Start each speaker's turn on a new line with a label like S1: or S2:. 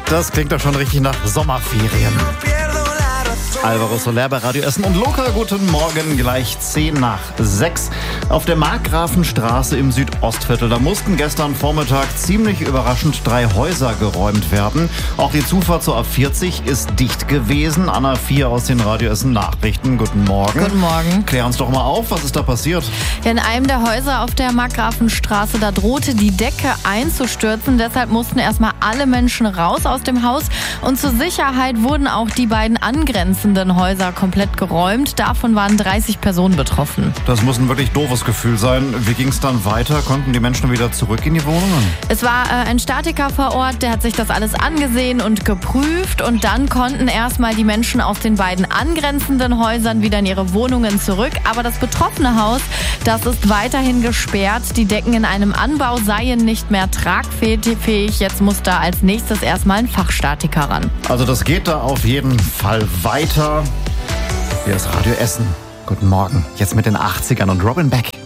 S1: Das klingt doch schon richtig nach Sommerferien. Alvaro Soler bei Radio Essen und Luca, guten Morgen, gleich 6:10. Auf der Markgrafenstraße im Südostviertel, da mussten gestern Vormittag ziemlich überraschend 3 Häuser geräumt werden. Auch die Zufahrt zur A40 ist dicht gewesen. Anna 4 aus den Radio Essen Nachrichten, guten Morgen.
S2: Guten Morgen.
S1: Klär uns doch mal auf, was ist da passiert?
S2: Ja, in einem der Häuser auf der Markgrafenstraße, da drohte die Decke einzustürzen. Deshalb mussten erstmal alle Menschen raus aus dem Haus. Und zur Sicherheit wurden auch die beiden angrenzenden Häuser komplett geräumt. Davon waren 30 Personen betroffen.
S1: Das muss ein wirklich doofes Gefühl sein. Wie ging es dann weiter? Konnten die Menschen wieder zurück in die Wohnungen?
S2: Es war ein Statiker vor Ort, der hat sich das alles angesehen und geprüft. Und dann konnten erstmal die Menschen aus den beiden angrenzenden Häusern wieder in ihre Wohnungen zurück. Aber das betroffene Haus, das ist weiterhin gesperrt. Die Decken in einem Anbau seien nicht mehr tragfähig. Jetzt muss da als nächstes erstmal ein Fachstatiker ran.
S1: Also das geht da auf jeden Fall weiter. Hier ist Radio Essen. Guten Morgen. Jetzt mit den 80ern und Robin Beck.